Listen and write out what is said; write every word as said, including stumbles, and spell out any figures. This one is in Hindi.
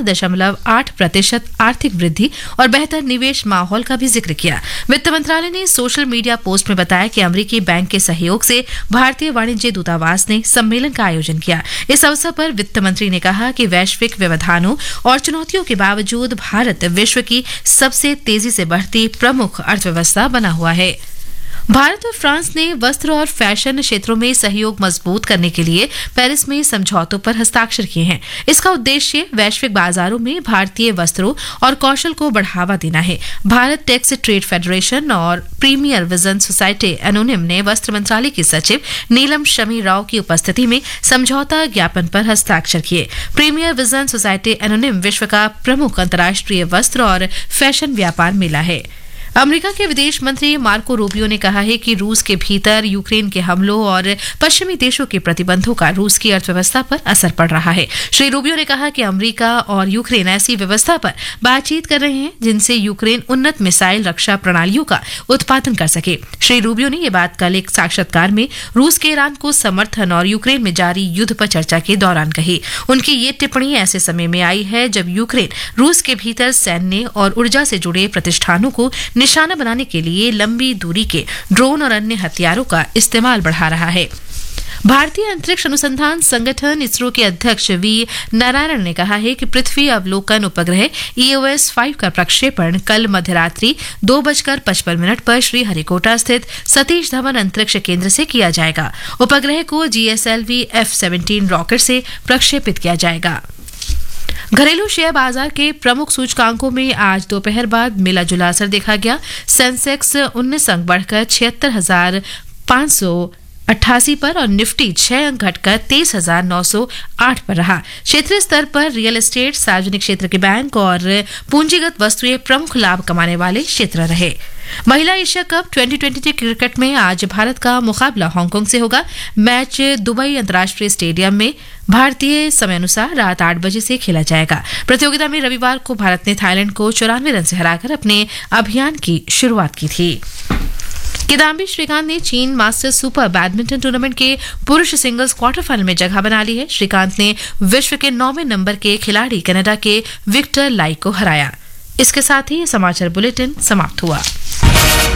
दशमलव आठ प्रतिशत आर्थिक वृद्धि और बेहतर निवेश माहौल का भी जिक्र किया। वित्त मंत्रालय ने सोशल मीडिया पोस्ट में बताया कि अमेरिकी बैंक के सहयोग से भारतीय वाणिज्य दूतावास ने सम्मेलन का आयोजन किया। इस अवसर पर वित्त मंत्री ने कहा कि वैश्विक व्यवधानों और चुनौतियों के बावजूद भारत विश्व की सबसे तेजी से बढ़ती प्रमुख अर्थव्यवस्था बना हुआ है। भारत और फ्रांस ने वस्त्र और फैशन क्षेत्रों में सहयोग मजबूत करने के लिए पेरिस में समझौतों पर हस्ताक्षर किए हैं। इसका उद्देश्य वैश्विक बाजारों में भारतीय वस्त्रों और कौशल को बढ़ावा देना है। भारत टेक्स ट्रेड फेडरेशन और प्रीमियर विजन सोसाइटी एनोनिम ने वस्त्र मंत्रालय की सचिव नीलम शमी राव की उपस्थिति में समझौता ज्ञापन पर हस्ताक्षर किए। प्रीमियर विजन सोसाइटी एनोनिम विश्व का प्रमुख अंतर्राष्ट्रीय वस्त्र और फैशन व्यापार मेला है। अमेरिका के विदेश मंत्री मार्को रूबियो ने कहा है कि रूस के भीतर यूक्रेन के हमलों और पश्चिमी देशों के प्रतिबंधों का रूस की अर्थव्यवस्था पर असर पड़ रहा है। श्री रूबियो ने कहा कि अमेरिका और यूक्रेन ऐसी व्यवस्था पर बातचीत कर रहे हैं जिनसे यूक्रेन उन्नत मिसाइल रक्षा प्रणालियों का उत्पादन कर सके। श्री रूबियो ने यह बात कल एक साक्षात्कार में रूस के ईरान को समर्थन और यूक्रेन में जारी युद्ध पर चर्चा के दौरान कही। उनकी ये टिप्पणी ऐसे समय में आई है जब यूक्रेन रूस के भीतर सैन्य और ऊर्जा से जुड़े प्रतिष्ठानों को निशाना बनाने के लिए लंबी दूरी के ड्रोन और अन्य हथियारों का इस्तेमाल बढ़ा रहा है। भारतीय अंतरिक्ष अनुसंधान संगठन इसरो के अध्यक्ष वी नारायण ने कहा है कि पृथ्वी अवलोकन उपग्रह ईओएस पाँच का प्रक्षेपण कल मध्यरात्रि दो बजकर पचपन मिनट पर श्रीहरिकोटा स्थित सतीश धवन अंतरिक्ष केंद्र से किया जाएगा। उपग्रह को जीएसएलवी एफ सत्रह रॉकेट से प्रक्षेपित किया जाएगा। घरेलू शेयर बाजार के प्रमुख सूचकांकों में आज दोपहर बाद मिला जुला असर देखा गया। सेंसेक्स उन्नीस अंक बढ़कर छिहत्तर हजार पाँच सौ अट्ठासी पर और निफ्टी छह अंक घटकर तेईस हजार नौ सौ आठ पर रहा। क्षेत्रीय स्तर पर रियल एस्टेट, सार्वजनिक क्षेत्र के बैंक और पूंजीगत वस्तुएं प्रमुख लाभ कमाने वाले क्षेत्र रहे। महिला Asia cup twenty twenty cricket में आज भारत का मुकाबला हांगकांग से होगा। मैच दुबई अंतर्राष्ट्रीय स्टेडियम में भारतीय समय अनुसार रात आठ बजे से खेला जाएगा। प्रतियोगिता में रविवार को भारत ने थाईलैंड को चौरानवे रन से हराकर अपने अभियान की शुरुआत की थी। किदाम्बी श्रीकांत ने चीन मास्टर्स सुपर बैडमिंटन टूर्नामेंट के पुरुष सिंगल्स क्वार्टर फाइनल में जगह बना ली है। श्रीकांत ने विश्व के नौवें नंबर के खिलाड़ी कनाडा के विक्टर लाई को हराया। इसके साथ ही समाचार बुलेटिन समाप्त हुआ।